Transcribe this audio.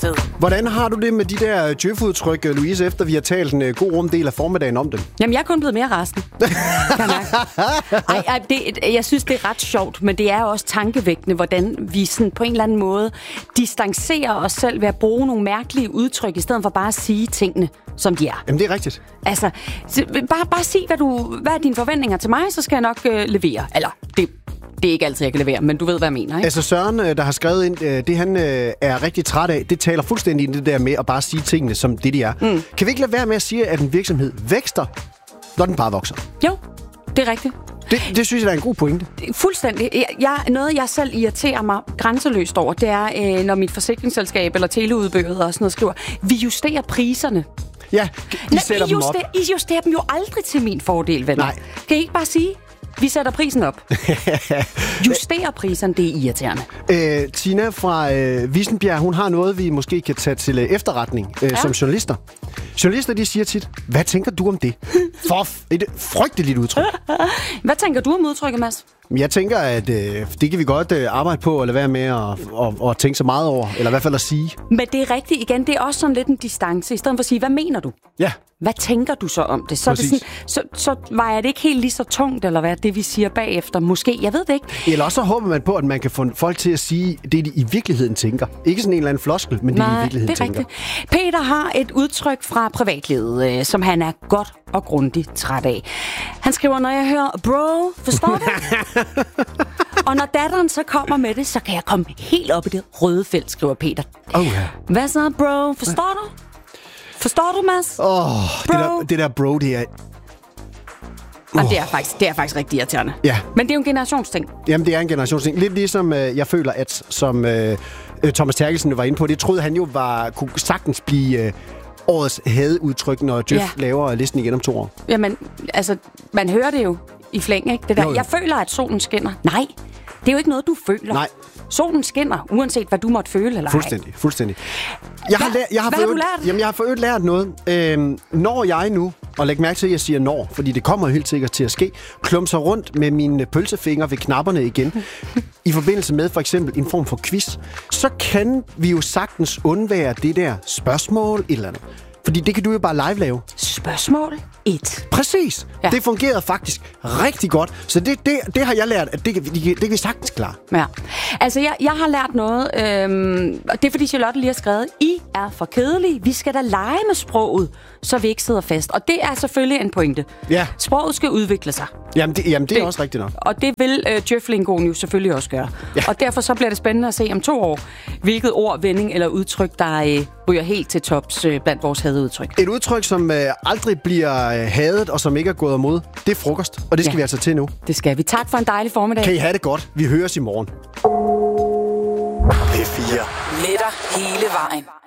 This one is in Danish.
Hvordan har du det med de der djøf-udtryk, Louise, efter vi har talt en god rumdel af formiddagen om dem? Jamen, jeg er kun blevet mere resten. Jeg synes, det er ret sjovt, men det er også tankevækkende, hvordan vi sådan på en eller anden måde distancerer os selv ved at bruge nogle mærkelige udtryk, i stedet for bare at sige tingene, som de er. Jamen, det er rigtigt. Altså, bare sig, hvad er dine forventninger til mig, så skal jeg nok levere. Eller, det er ikke altid, jeg kan levere, men du ved, hvad jeg mener, ikke? Altså Søren, der har skrevet ind, det han er rigtig træt af, det taler fuldstændig ind det der med at bare sige tingene, som det de er. Kan vi ikke lade være med at sige, at en virksomhed vækster, når den bare vokser? Jo, det er rigtigt. Det synes jeg, der er en god pointe. Fuldstændig. Noget, jeg selv irriterer mig grænseløst over, det er, når mit forsikringsselskab eller teleudbygget og sådan noget skriver, vi justerer priserne. Ja, I sætter dem op. I justerer dem jo aldrig til min fordel, venner. Nej. Kan I ikke bare sige, vi sætter prisen op? Justerer priserne, det er irriterende. Tina fra Vissenbjerg, hun har noget, vi måske kan tage til efterretning som journalister. Journalister, de siger tit, hvad tænker du om det? Et frygteligt udtryk. Hvad tænker du om udtrykket, Mads? Jeg tænker, at det kan vi godt arbejde på, eller være med at tænke så meget over, eller i hvert fald at sige. Men det er rigtigt igen, det er også sådan lidt en distance, i stedet for at sige, hvad mener du? Ja. Hvad tænker du så om det? Så, er det sådan, så vejer det ikke helt lige så tungt, eller hvad det vi siger bagefter. Måske, jeg ved det ikke. Eller også så håber man på, at man kan få folk til at sige det, de i virkeligheden tænker. Ikke sådan en eller anden floskel, men det, de i virkeligheden tænker. Rigtigt. Peter har et udtryk fra privatlivet, som han er godt og grundigt træt af. Han skriver, når jeg hører bro, forstår du? Og når datteren så kommer med det, så kan jeg komme helt op i det røde felt, skriver Peter. Hvad så, bro? Forstår du? Forstår du, Mads? Det der bro, det er... Og det er faktisk rigtig irriterende. Ja. Men det er jo en generationsting. Jamen, det er en generationsting. Lidt ligesom jeg føler, at som Thomas Terkelsen var inde på, det troede han jo kunne sagtens blive årets hadeudtryk, når Djøf laver listen igen om 2 år. Jamen, altså, man hører det jo i flæng, ikke? Det der. Jo. Jeg føler, at solen skinner. Nej, det er jo ikke noget, du føler. Nej. Solen skinner, uanset hvad du måtte føle eller ej. Fuldstændig. Hvad har du lært? Jamen, jeg har for øvrigt lært noget. Når jeg nu, og læg mærke til, at jeg siger når, fordi det kommer helt sikkert til at ske, klumser rundt med mine pølsefinger ved knapperne igen, i forbindelse med for eksempel en form for quiz, så kan vi jo sagtens undvære det der spørgsmål et eller andet. Fordi det kan du jo bare live lave. Spørgsmål 1. Præcis. Ja. Det fungerede faktisk rigtig godt. Så det har jeg lært, at det kan vi sagtens klare. Ja. Altså, jeg har lært noget. Det er fordi Charlotte lige har skrevet, I er for kedelige. Vi skal da lege med sproget, så vi ikke sidder fast. Og det er selvfølgelig en pointe. Ja. Sproget skal udvikle sig. Jamen, det er også rigtigt nok. Og det vil Djøflingoen jo selvfølgelig også gøre. Ja. Og derfor så bliver det spændende at se om 2 år, hvilket ord, vending eller udtryk, der ryger helt til tops blandt vores hadeudtryk. Et udtryk, som aldrig bliver hadet, og som ikke er gået imod, det er frokost. Og det skal vi altså til nu. Det skal vi. Tak for en dejlig formiddag. Kan I have det godt. Vi høres i morgen. P4. Med dig hele vejen.